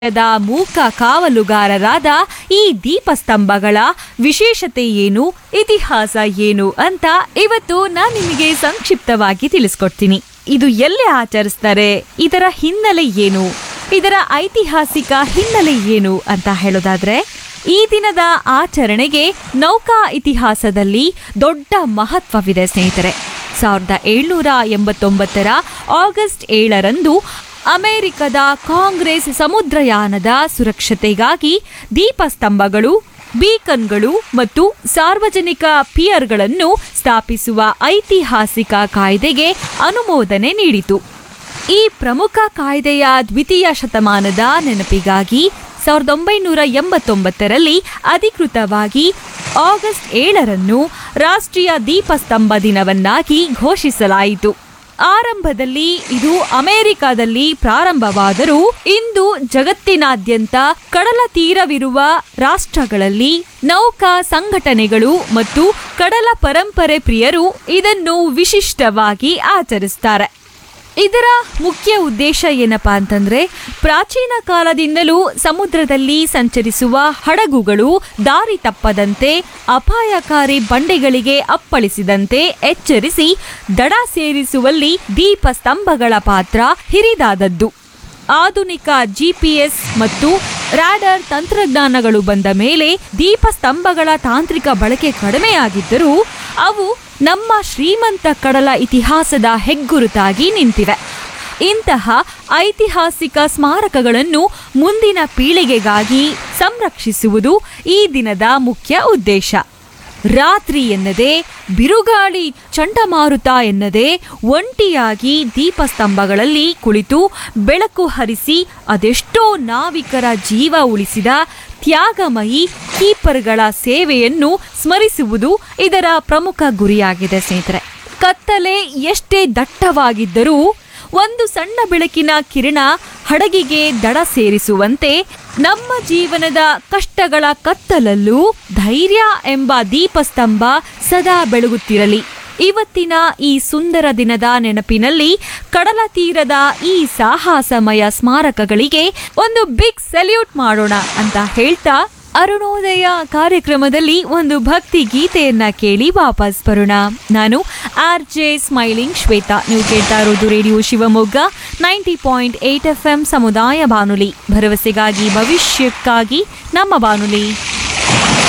The ಮೂಕ ಕಾವಲುಗಾರರಾದ ಈ ದೀಪಸ್ತಂಭಗಳ ವಿಶೇಷತೆ ಏನು, ಇತಿಹಾಸ ಏನು ಅಂತ ಇವತ್ತು ನಾನು ನಿಮಗೆ ಸಂಕ್ಷಿಪ್ತವಾಗಿ ತಿಳಿಸ್ಕೊಡ್ತೀನಿ. ಇದು ಎಲ್ಲಿ ಆಚರಿಸ್ತಾರೆ, ಇದರ ಹಿನ್ನೆಲೆ ಏನು, ಇದರ ಐತಿಹಾಸಿಕ ಹಿನ್ನೆಲೆ ಏನು ಅಂತ ಹೇಳೋದಾದ್ರೆ, ಈ ದಿನದ ಆಚರಣೆಗೆ ನೌಕಾ ಇತಿಹಾಸದಲ್ಲಿ ದೊಡ್ಡ ಮಹತ್ವವಿದೆ ಸ್ನೇಹಿತರೆ. 1789 ಆಗಸ್ಟ್ 7ರಂದು ಅಮೆರಿಕದ ಕಾಂಗ್ರೆಸ್ ಸಮುದ್ರಯಾನದ ಸುರಕ್ಷತೆಗಾಗಿ ದೀಪಸ್ತಂಭಗಳು, ಬೀಕನ್ಗಳು ಮತ್ತು ಸಾರ್ವಜನಿಕ ಪಿಯರ್ಗಳನ್ನು ಸ್ಥಾಪಿಸುವ ಐತಿಹಾಸಿಕ ಕಾಯ್ದೆಗೆ ಅನುಮೋದನೆ ನೀಡಿತು. ಈ ಪ್ರಮುಖ ಕಾಯ್ದೆಯ ದ್ವಿತೀಯ ಶತಮಾನದ ನೆನಪಿಗಾಗಿ 1989ರಲ್ಲಿ ಅಧಿಕೃತವಾಗಿ ಆಗಸ್ಟ್ 7ರಂದು ರಾಷ್ಟ್ರೀಯ ದೀಪಸ್ತಂಭ ದಿನವನ್ನಾಗಿ ಘೋಷಿಸಲಾಯಿತು. ಆರಂಭದಲ್ಲಿ ಇದು ಅಮೆರಿಕದಲ್ಲಿ ಪ್ರಾರಂಭವಾದರೂ ಇಂದು ಜಗತ್ತಿನಾದ್ಯಂತ ಕಡಲ ತೀರವಿರುವ ರಾಷ್ಟ್ರಗಳಲ್ಲಿ ನೌಕಾ ಸಂಘಟನೆಗಳು ಮತ್ತು ಕಡಲ ಪರಂಪರೆ ಪ್ರಿಯರು ಇದನ್ನು ವಿಶಿಷ್ಟವಾಗಿ ಆಚರಿಸ್ತಾರೆ. ಇದರ ಮುಖ್ಯ ಉದ್ದೇಶ ಏನಪ್ಪಾ ಅಂತಂದ್ರೆ, ಪ್ರಾಚೀನ ಕಾಲದಿಂದಲೂ ಸಮುದ್ರದಲ್ಲಿ ಸಂಚರಿಸುವ ಹಡಗುಗಳು ದಾರಿ ತಪ್ಪದಂತೆ, ಅಪಾಯಕಾರಿ ಬಂಡೆಗಳಿಗೆ ಅಪ್ಪಳಿಸಿದಂತೆ ಎಚ್ಚರಿಸಿ ದಡ ಸೇರಿಸುವಲ್ಲಿ ದೀಪಸ್ತಂಭಗಳ ಪಾತ್ರ ಹಿರಿದಾದದ್ದು. ಆಧುನಿಕ GPS ಮತ್ತು ರಾಡಾರ್ ತಂತ್ರಜ್ಞಾನಗಳು ಬಂದ ಮೇಲೆ ದೀಪಸ್ತಂಭಗಳ ತಾಂತ್ರಿಕ ಬಳಕೆ ಕಡಿಮೆಯಾಗಿದ್ದರೂ ಅವು ನಮ್ಮ ಶ್ರೀಮಂತ ಕಡಲ ಇತಿಹಾಸದ ಹೆಗ್ಗುರುತಾಗಿ ನಿಂತಿವೆ. ಇಂತಹ ಐತಿಹಾಸಿಕ ಸ್ಮಾರಕಗಳನ್ನು ಮುಂದಿನ ಪೀಳಿಗೆಗಾಗಿ ಸಂರಕ್ಷಿಸುವುದು ಈ ದಿನದ ಮುಖ್ಯ ಉದ್ದೇಶ. ರಾತ್ರಿ ಎನ್ನದೆ, ಬಿರುಗಾಳಿ ಚಂಡಮಾರುತ ಎನ್ನದೆ ಒಂಟಿಯಾಗಿ ದೀಪಸ್ತಂಭಗಳಲ್ಲಿ ಕುಳಿತು ಬೆಳಕು ಹರಿಸಿ ಅದೆಷ್ಟೋ ನಾವಿಕರ ಜೀವ ಉಳಿಸಿದ ತ್ಯಾಗಮಯಿ ಕೀಪರ್ಗಳ ಸೇವೆಯನ್ನು ಸ್ಮರಿಸುವುದು ಇದರ ಪ್ರಮುಖ ಗುರಿಯಾಗಿದೆ ಸ್ನೇಹಿತರೆ. ಕತ್ತಲೆ ಎಷ್ಟೇ ದಟ್ಟವಾಗಿದ್ದರೂ ಒಂದು ಸಣ್ಣ ಬೆಳಕಿನ ಕಿರಣ ಹಡಗಿಗೆ ದಡ ಸೇರಿಸುವಂತೆ ನಮ್ಮ ಜೀವನದ ಕಷ್ಟಗಳ ಕತ್ತಲಲ್ಲೂ ಧೈರ್ಯ ಎಂಬ ದೀಪಸ್ತಂಭ ಸದಾ ಬೆಳಗುತ್ತಿರಲಿ. ಇವತ್ತಿನ ಈ ಸುಂದರ ದಿನದ ನೆನಪಿನಲ್ಲಿ ಕಡಲ ತೀರದ ಈ ಸಾಹಸಮಯ ಸ್ಮಾರಕಗಳಿಗೆ ಒಂದು ಬಿಗ್ ಸಲ್ಯೂಟ್ ಮಾಡೋಣ ಅಂತ ಹೇಳ್ತಾ, ಅರುಣೋದಯ ಕಾರ್ಯಕ್ರಮದಲ್ಲಿ ಒಂದು ಭಕ್ತಿ ಗೀತೆಯನ್ನ ಕೇಳಿ ವಾಪಸ್ ಬರೋಣ. ನಾನು RJ ಸ್ಮೈಲಿಂಗ್ ಶ್ವೇತಾ. ನೀವು ಕೇಳ್ತಾ ಇರೋದು ರೇಡಿಯೋ ಶಿವಮೊಗ್ಗ 90.8 FM ಸಮುದಾಯ ಬಾನುಲಿ, ಭರವಸೆಗಾಗಿ ಭವಿಷ್ಯಕ್ಕಾಗಿ ನಮ್ಮ ಬಾನುಲಿ.